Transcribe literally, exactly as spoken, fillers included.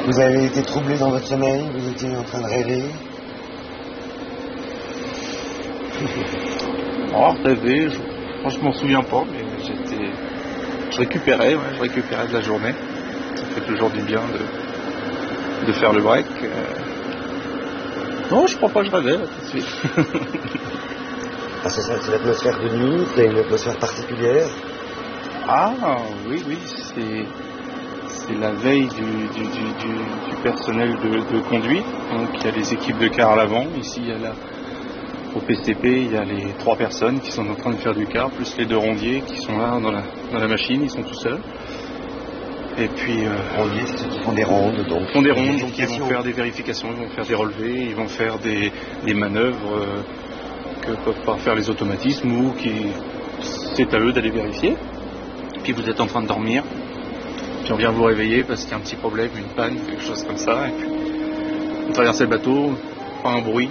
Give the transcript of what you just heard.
Vous avez été troublé dans votre sommeil? Vous étiez en train de rêver? Oh, rêver, je, moi je m'en souviens pas, mais j'étais, je récupérais, ouais, je récupérais de la journée. Ça fait toujours du bien de, de faire le break. Euh... Non, je crois pas que je rêvais là tout de suite. Ah, c'est ça, c'est l'atmosphère de nuit, c'est une atmosphère particulière. Ah oui, oui, c'est, c'est la veille du, du, du, du, du personnel de, de conduite. Donc il y a les équipes de car à l'avant, ici il y a la... Au P C P, il y a les trois personnes qui sont en train de faire du car, plus les deux rondiers qui sont là dans la, dans la machine, ils sont tout seuls. Et puis... Euh, rondiers, c'est ceux qui font des rondes, donc. Ils font des rondes, donc ils vont faire des vérifications, ils vont faire des relevés, ils vont faire des, des manœuvres euh, que ne peuvent pas faire les automatismes ou qui... c'est à eux d'aller vérifier. Puis vous êtes en train de dormir, puis on vient vous réveiller parce qu'il y a un petit problème, une panne, quelque chose comme ça, et puis vous traversez le bateau, pas un bruit.